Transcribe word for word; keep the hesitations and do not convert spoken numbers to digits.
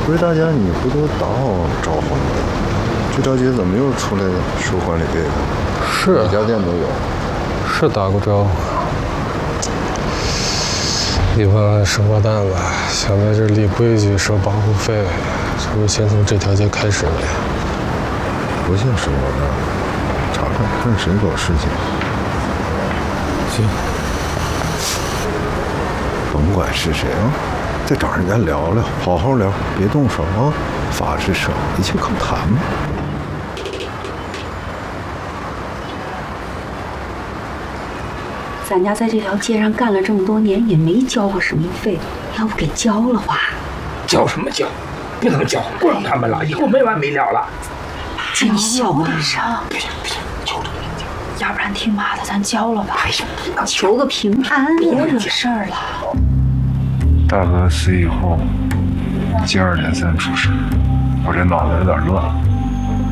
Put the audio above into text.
回大家你不都打好招呼了？这条街怎么又出来收管理费了？ 是， 每家店都有。 是打过招呼。一帮生瓜蛋子想在这立规矩、收保护费，是不是先从这条街开始的呀？ 不像生瓜蛋，查看看谁搞事情。 行， 甭管是谁啊，再找人家聊聊，好好聊，别动手啊！法治社会一切靠谈嘛。 咱家在这条街上干了这么多年，也没交过什么费，要不给交了吧？ 交什么交？不能交，不让他们了，以后没完没了了。 你小点声， 不行不行，求着人家， 要不然听妈的，咱交了吧。 哎呀，不能求个平安，别惹事儿了。 大哥死以后，接二连三出事，我这脑子有点乱。